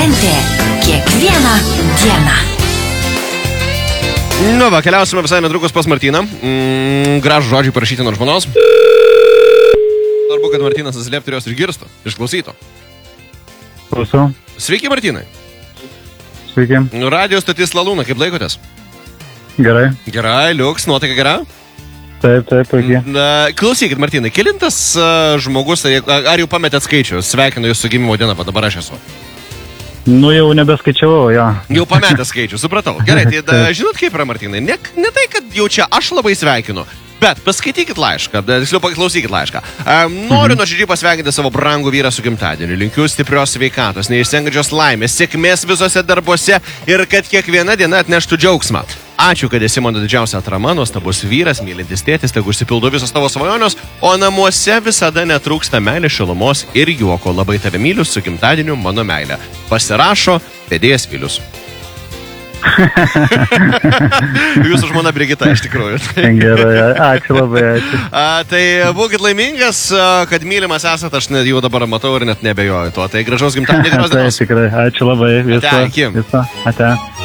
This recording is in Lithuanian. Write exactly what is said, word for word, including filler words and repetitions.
šventė kiekvieną dieną. Nu va, keliausime visai netrukus pas Martyną. Mm, gražų žodžiai parašyti nuo žmonos. Svarbu, kad Martynas atsilieptų ir jos išgirstų, išklausytų. Klausau. Sveiki, Martynai. Sveiki. Radio stotis Lalūna, kaip laikotės? Gerai. Gerai, liuks, nuotaika gera? Taip, taip, puikiai. Na, klausykit, Martynai, kelintas uh, žmogus, ar, ar jau pametėt skaičių? Sveikinu jūsų gimimo dieną, bet dabar aš esu. Nu, jau nebeskaičiavau, jo. Jau pametęs skaičių, supratau. Gerai, tai da, žinot kaip yra, Martynai, ne, ne tai, kad jau čia aš labai sveikinu, bet paskaitykit laišką, tiksliau paklausykit laišką. Um, noriu mhm. nuoširdžiai pasveikinti savo brangų vyrą su gimtadieniu. Linkiu stiprios sveikatos, neišsengiančios laimės, sėkmės visose darbuose ir kad kiekviena diena atneštų džiaugsmą. Ačiū, kad esi mano didžiausia atrama, nuostabus vyras, mylintis tėtis, tegu užsipildo visos tavo svajonios, o namuose visada netrūksta meilės, šilumos ir juoko. Labai tave myliu, su gimtadieniu mano meilė. Pasirašo vedėjas Vilius. Jūsų žmona Brigita, iš tikrųjų. Gerai, ačiū labai, ačiū. A, tai būkit laimingas, kad mylimas esat, aš jau dabar matau ir net nebejoju to. Tai gražaus gimtadienio. Tai tikrai, ačiū labai. Viso, ate, iki. Viso, ate.